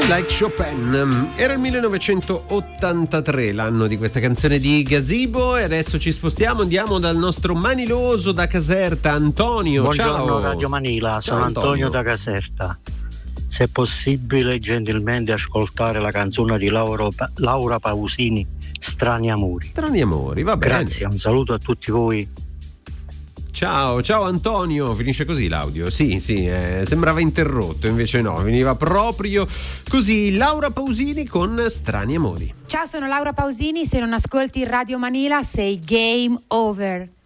Like Chopin. Era il 1983 l'anno di questa canzone di Gazebo e adesso ci spostiamo, andiamo dal nostro maniloso da Caserta, Antonio. Buongiorno. Ciao Radio Manila, Ciao, sono Antonio da Caserta. Se è possibile gentilmente ascoltare la canzone di Laura Pausini, Strani Amori. Strani Amori, va bene. Grazie, un saluto a tutti voi. Ciao Antonio, finisce così l'audio? Sì, sembrava interrotto, invece no, veniva proprio così. Laura Pausini con Strani Amori. Ciao, sono Laura Pausini, se non ascolti Radio Manila sei game over.